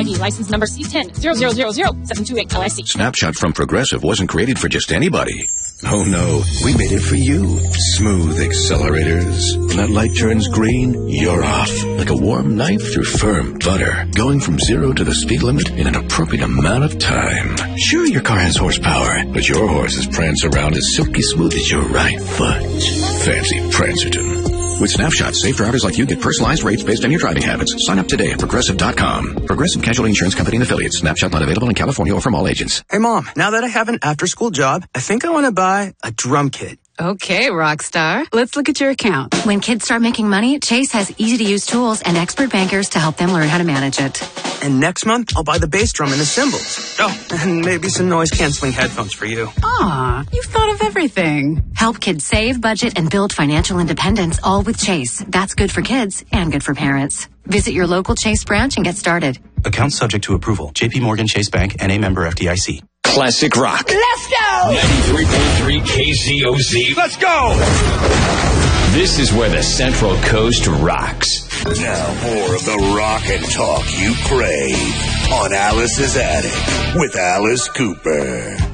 ID license number C10000728 LIC. Snapshot from Progressive wasn't created for just anybody. Oh no, we made it for you. Smooth accelerators. When that light turns green, you're off. Like a warm knife through firm butter. Going from 0 to the speed limit in an appropriate amount of time. Sure, your car has horsepower, but your horses prance around as silky smooth as your right foot. Fancy Prancerton. With Snapshot, safe drivers like you get personalized rates based on your driving habits. Sign up today at Progressive.com. Progressive Casualty Insurance Company and Affiliates. Snapshot not available in California or from all agents. Hey, Mom, now that I have an after-school job, I think I want to buy a drum kit. Okay, Rockstar. Let's look at your account. When kids start making money, Chase has easy-to-use tools and expert bankers to help them learn how to manage it. And next month, I'll buy the bass drum and the cymbals. Oh, and maybe some noise-canceling headphones for you. Aw, you've thought of everything. Help kids save, budget, and build financial independence, all with Chase. That's good for kids and good for parents. Visit your local Chase branch and get started. Account subject to approval. J.P. Morgan Chase Bank, N.A. member FDIC. Classic rock. Let's go! 93.3 KCOZ. Let's go! This is where the Central Coast rocks. Now more of the rock and talk you crave on Alice's Attic with Alice Cooper.